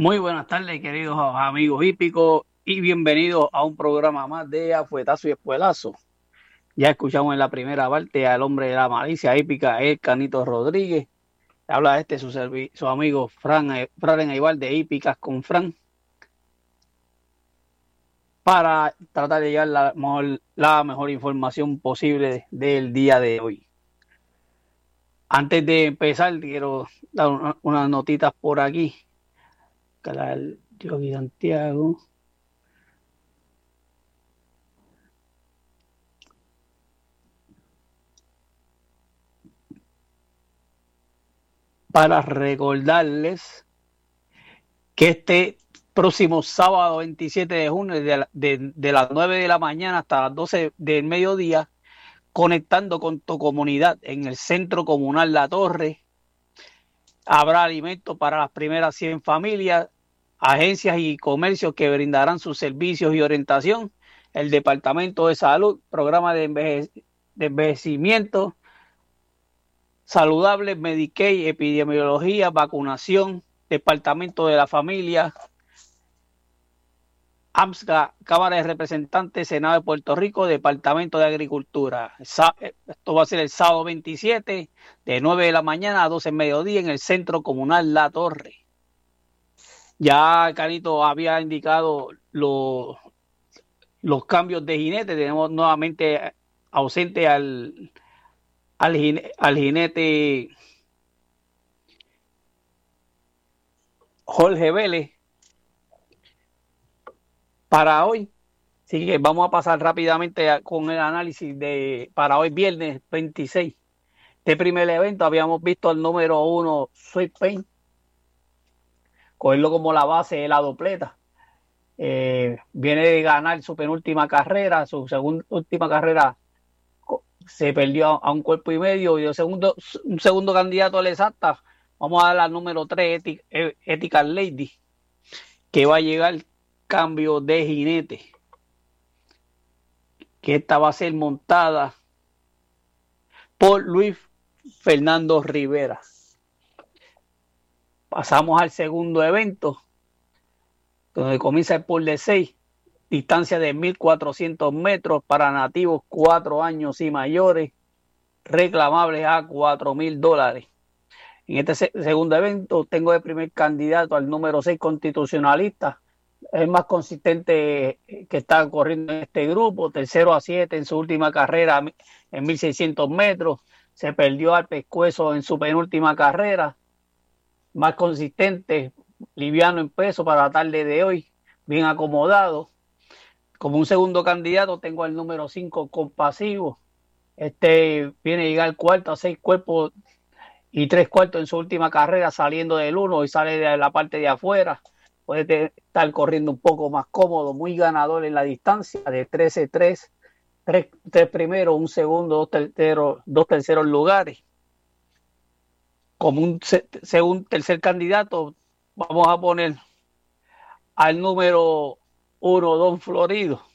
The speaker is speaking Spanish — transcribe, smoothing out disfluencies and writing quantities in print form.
Muy buenas tardes, queridos amigos hípicos, y bienvenidos a un programa más de Afuetazo y Espuelazo. Ya escuchamos en la primera parte al hombre de la malicia hípica, el Canito Rodríguez. Habla su amigo Fran Eibar de Hípicas con Fran, para tratar de llevar la mejor información posible del día de hoy. Antes de empezar, quiero dar unas notitas por aquí. Canal Yogi Santiago. Para recordarles que este próximo sábado 27 de junio, de las 9 de la mañana hasta las 12 del mediodía, conectando con tu comunidad en el Centro Comunal La Torre, habrá alimentos para las primeras 100 familias, agencias y comercios que brindarán sus servicios y orientación, el Departamento de Salud, programa de envejecimiento saludable, Medicaid, epidemiología, vacunación, Departamento de la Familia, AMSCA, Cámara de Representantes, Senado de Puerto Rico, Departamento de Agricultura. Esto va a ser el sábado 27 de 9 de la mañana a 12 del mediodía en el Centro Comunal La Torre. Ya Canito había indicado los cambios de jinete. Tenemos nuevamente ausente al jinete Jorge Vélez para hoy. Así que vamos a pasar rápidamente con el análisis de para hoy viernes 26. Este primer evento habíamos visto al número uno, Sweet Pain, cogerlo como la base de la dobleta. Viene de ganar su penúltima carrera, su segunda última carrera se perdió a un cuerpo y medio, y un segundo candidato a la exacta. Vamos a dar al número 3, Ethical Lady, que va a llegar cambio de jinete, que esta va a ser montada por Luis Fernando Rivera. Pasamos al segundo evento, donde comienza el pool de 6, distancia de 1.400 metros para nativos 4 años y mayores, reclamables a $4,000. En este segundo evento tengo de primer candidato al número 6 constitucionalista, el más consistente que está corriendo en este grupo, tercero a 7 en su última carrera en 1.600 metros, se perdió al pescuezo en su penúltima carrera, más consistente, liviano en peso para la tarde de hoy, bien acomodado. Como un segundo candidato tengo el número 5 compasivo. Este viene a llegar cuarto a 6 cuerpos y 3 cuartos en su última carrera, saliendo del 1 y sale de la parte de afuera. Puede estar corriendo un poco más cómodo, muy ganador en la distancia de 13-3, 3 primeros, un segundo, dos terceros lugares. Como un tercer candidato, vamos a poner al número 1, Don Florido.